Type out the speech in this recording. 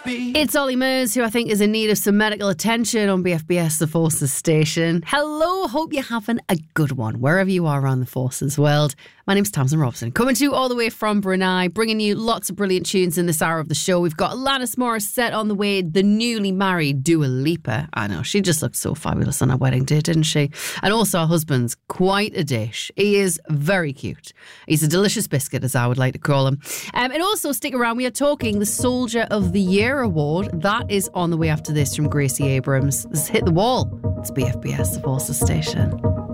It's Ollie Murs, who I think is in need of some medical attention on BFBS, the Forces station. Hello, hope you're having a good one, wherever you are around the Forces world. My name's Tamsin Robson, coming to you all the way from Brunei, bringing you lots of brilliant tunes in this hour of the show. We've got Alanis Morissette on the way, the newly married Dua Lipa. I know, she just looked so fabulous on her wedding day, didn't she? And also her husband's quite a dish. He is very cute. He's a delicious biscuit, as I would like to call him. And also, stick around, we are talking the Soldier of the Year Award. That is on the way after this from Gracie Abrams. This is Hit the Wall. It's BFBS, the Forces station.